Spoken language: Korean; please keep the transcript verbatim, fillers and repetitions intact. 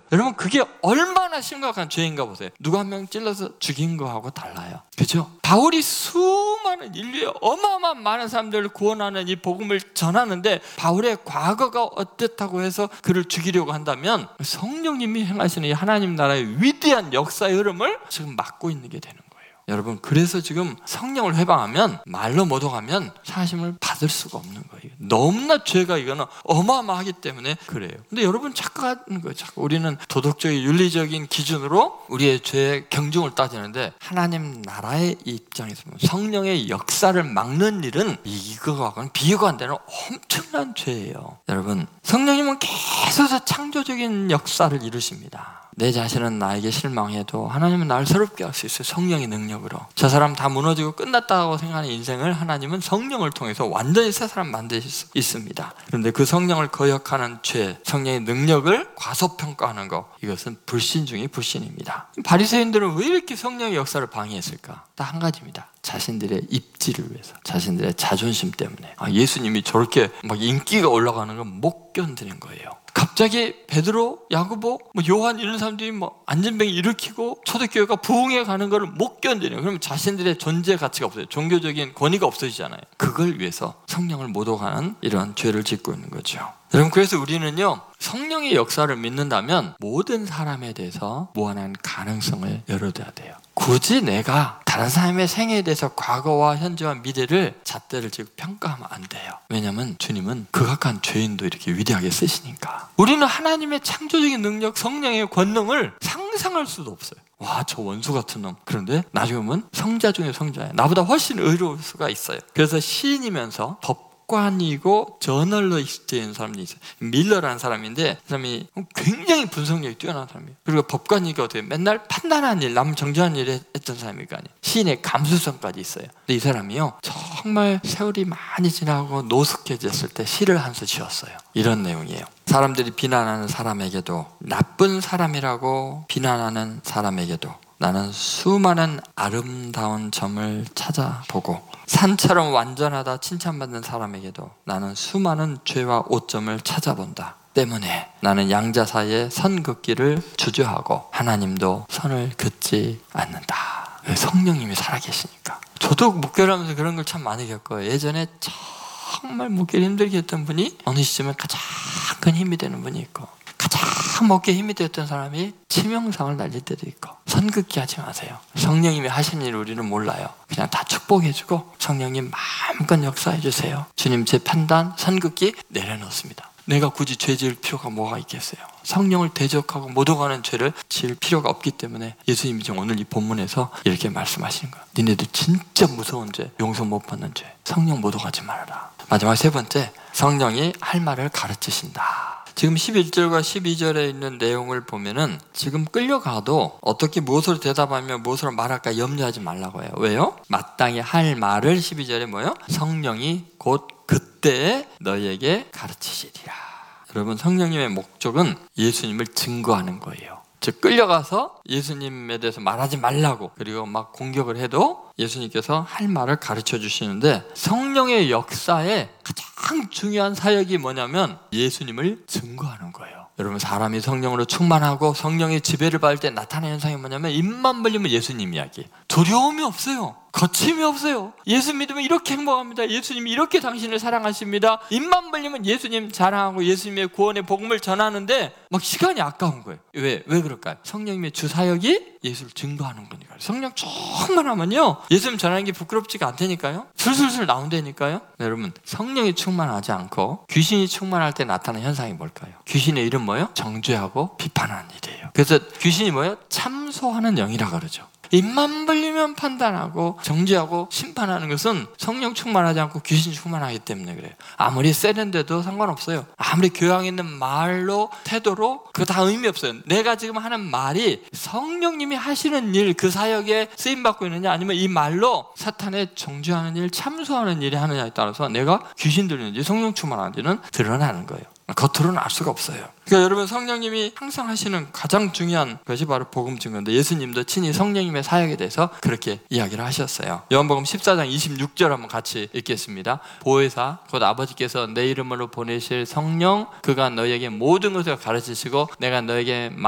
여러분 그게 얼마나 심각한 죄인가 보세요. 누가 한 명 찔러서 죽인 거하고 달라요. 그죠? 바울이 수많은 인류의 어마어마한 많은 사람들을 구원하는 이 복음을 전하는데 바울의 과거가 어땠다고 해서 그를 죽이려고 한다면 성령님이 행하시는 이 하나님 나라의 위대한 역사의 흐름을 지금 막고 있는 게 되는 거예요. 여러분 그래서 지금 성령을 회방하면 말로 못 오가면 사심을 받을 수가 없는 거예요. 너무나 죄가 이거는 어마어마하기 때문에 그래요. 근데 여러분 착각하는 거예요. 우리는 도덕적인 윤리적인 기준으로 우리의 죄의 경중을 따지는데 하나님 나라의 입장에서 성령의 역사를 막는 일은 이거하고는 비교가 안 되는 엄청난 죄예요. 여러분 성령님은 계속 창조적인 역사를 이루십니다. 내 자신은 나에게 실망해도 하나님은 나를 새롭게 할 수 있어요. 성령의 능력으로. 저 사람 다 무너지고 끝났다고 생각하는 인생을 하나님은 성령을 통해서 완전히 새 사람 만드실 수 있습니다. 그런데 그 성령을 거역하는 죄, 성령의 능력을 과소평가하는 것, 이것은 불신 중의 불신입니다. 바리새인들은 왜 이렇게 성령의 역사를 방해했을까? 딱 한 가지입니다. 자신들의 입지를 위해서, 자신들의 자존심 때문에. 아, 예수님이 저렇게 막 인기가 올라가는 건 못 견디는 거예요. 갑자기 베드로, 야고보, 뭐 요한 이런 사람들이 뭐 안전병이 일으키고 초대교회가 부흥해 가는 걸 못 견디는. 그러면 자신들의 존재 가치가 없어요. 종교적인 권위가 없어지잖아요. 그걸 위해서 성령을 못 오가는 이런 죄를 짓고 있는 거죠. 여러분 그래서 우리는요 성령의 역사를 믿는다면 모든 사람에 대해서 무한한 가능성을 열어둬야 돼요. 굳이 내가 다른 사람의 생애에 대해서 과거와 현재와 미래를 잣대를 지고 평가하면 안 돼요. 왜냐하면 주님은 극악한 죄인도 이렇게 위대하게 쓰시니까. 우리는 하나님의 창조적인 능력, 성령의 권능을 상상할 수도 없어요. 와, 저 원수 같은 놈. 그런데 나중에 보면 성자 중에 성자예요. 나보다 훨씬 의로울 수가 있어요. 그래서 시인이면서 법 관이고 저널리스트인 사람이 있어요. 밀러라는 사람인데 그 사람이 굉장히 분석력이 뛰어난 사람이에요. 그리고 법관이니까 어떻게 맨날 판단하는 일, 남 정죄하는 일을 했던 사람이니까 시인의 감수성까지 있어요. 근데 이 사람이요 정말 세월이 많이 지나고 노숙해졌을 때 시를 한 수 지었어요. 이런 내용이에요. 사람들이 비난하는 사람에게도, 나쁜 사람이라고 비난하는 사람에게도 나는 수많은 아름다운 점을 찾아보고, 산처럼 완전하다 칭찬받는 사람에게도 나는 수많은 죄와 오점을 찾아본다. 때문에 나는 양자 사이에 선 긋기를 주저하고 하나님도 선을 긋지 않는다. 성령님이 살아계시니까. 저도 목회를 하면서 그런 걸 참 많이 겪어요. 예전에 정말 목회를 힘들게 했던 분이 어느 시점에 가장 큰 힘이 되는 분이 있고, 가장 목회에 힘이 되었던 사람이 치명상을 날릴 때도 있고. 선긋기 하지 마세요. 성령님이 하신 일을 우리는 몰라요. 그냥 다 축복해주고 성령님 마음껏 역사해주세요. 주님 제 판단, 선긋기 내려놓습니다. 내가 굳이 죄 지을 필요가 뭐가 있겠어요. 성령을 대적하고 못 오가는 죄를 지을 필요가 없기 때문에 예수님이 지금 오늘 이 본문에서 이렇게 말씀하시는 거예요. 니네들 진짜 무서운 죄, 용서 못 받는 죄, 성령 못 오가지 말아라. 마지막 세 번째, 성령이 할 말을 가르치신다. 지금 십일 절과 십이 절에 있는 내용을 보면은 지금 끌려가도 어떻게 무엇으로 대답하며 무엇으로 말할까 염려하지 말라고 해요. 왜요? 마땅히 할 말을 십이 절에 뭐예요? 성령이 곧 그때에 너희에게 가르치시리라. 여러분 성령님의 목적은 예수님을 증거하는 거예요. 즉 끌려가서 예수님에 대해서 말하지 말라고 그리고 막 공격을 해도 예수님께서 할 말을 가르쳐 주시는데, 성령의 역사에 가장 중요한 사역이 뭐냐면 예수님을 증거하는 거예요. 여러분 사람이 성령으로 충만하고 성령의 지배를 받을 때 나타나는 현상이 뭐냐면 입만 벌리면 예수님 이야기. 두려움이 없어요. 거침이 없어요. 예수 믿으면 이렇게 행복합니다. 예수님이 이렇게 당신을 사랑하십니다. 입만 벌리면 예수님 자랑하고 예수님의 구원의 복음을 전하는데 막 시간이 아까운 거예요. 왜? 왜 그럴까요? 성령님의 주 사역이 예수를 증거하는 거니까요. 성령 충만하면요 예수님 전하는 게 부끄럽지가 않다니까요. 술술술 나온다니까요. 네, 여러분 성령이 충만하지 않고 귀신이 충만할 때 나타나는 현상이 뭘까요? 귀신의 이름 뭐예요? 정죄하고 비판하는 일이에요. 그래서 귀신이 뭐예요? 참소하는 영이라 그러죠. 입만 벌리면 판단하고 정죄하고 심판하는 것은 성령 충만하지 않고 귀신 충만하기 때문에 그래요. 아무리 세련돼도 상관없어요. 아무리 교양 있는 말로 태도로 그거 다 의미 없어요. 내가 지금 하는 말이 성령님이 하시는 일, 그 사역에 쓰임받고 있느냐 아니면 이 말로 사탄의 정죄하는 일, 참소하는 일이 하느냐에 따라서 내가 귀신 들리는지 성령 충만한지는 드러나는 거예요. 겉으로는 알 수가 없어요. 그러니까 여러분 성령님이 항상 하시는 가장 중요한 것이 바로 복음 증거인데, 예수님도 친히 성령님의 사역에 대해서 그렇게 이야기를 하셨어요. 요한복음 십사 장 이십육 절 한번 같이 읽겠습니다. 보혜사 곧 아버지께서 내 이름으로 보내실 성령, 그가 너희에게 모든 것을 가르치시고 내가 너에게